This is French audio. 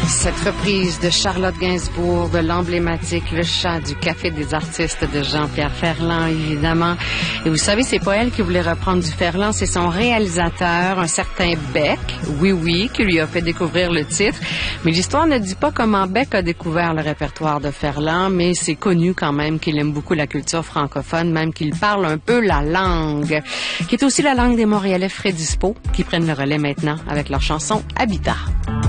Cette reprise de Charlotte Gainsbourg, de l'emblématique Le Chat du Café des artistes de Jean-Pierre Ferland, évidemment. Et vous savez, c'est pas elle qui voulait reprendre du Ferland, c'est son réalisateur, un certain Beck, oui, qui lui a fait découvrir le titre. Mais l'histoire ne dit pas comment Beck a découvert le répertoire de Ferland, mais c'est connu quand même qu'il aime beaucoup la culture francophone, même qu'il parle un peu la langue, qui est aussi la langue des Montréalais Fredispo, qui prennent le relais maintenant avec leur chanson Habitat.